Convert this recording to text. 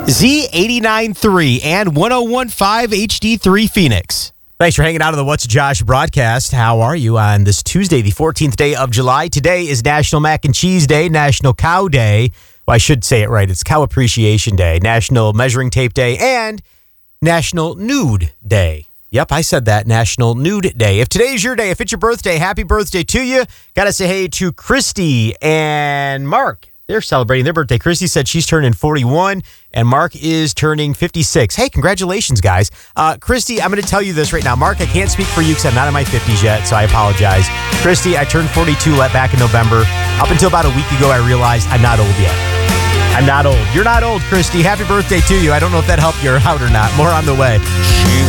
Z89.3 and 101.5 HD3 Phoenix. Thanks for hanging out on the What's Josh broadcast. How are you on this Tuesday, the 14th day of July? Today is National Mac and Cheese Day, National Cow Day. Well, I should say it right. It's Cow Appreciation Day, National Measuring Tape Day, and National Nude Day. Yep, I said that, National Nude Day. If today's your day, if it's your birthday, happy birthday to you. Got to say hey to Christy and Mark. They're celebrating their birthday. Christy said she's turning 41, and Mark is turning 56. Hey, congratulations, guys. Christy, I'm going to tell you this right now. Mark, I can't speak for you because I'm not in my 50s yet, so I apologize. Christy, I turned 42 back in November. Up until about a week ago, I realized I'm not old yet. I'm not old. You're not old, Christy. Happy birthday to you. I don't know if that helped you out or not. More on the way.